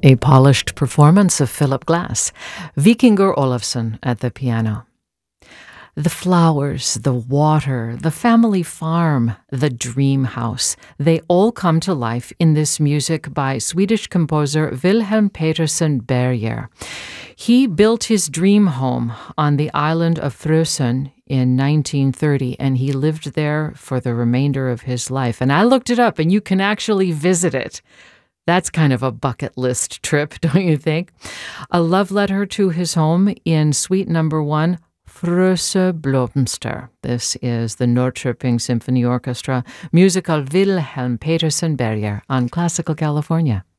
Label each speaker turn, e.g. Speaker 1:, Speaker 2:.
Speaker 1: A polished performance of Philip Glass, Vikingur Olafsson at the piano. The flowers, the water, the family farm, the dream house, they all come to life in this music by Swedish composer Wilhelm Petersson Berger. He built his dream home on the island of Frösön in 1930, and he lived there for the remainder of his life. And I looked it up, and you can actually visit it. That's kind of a bucket list trip, don't you think? A love letter to his home in Suite Number 1, Frösö Blomster. This is the Norrköping Symphony Orchestra, musical Wilhelm Petersson Berger on Classical California.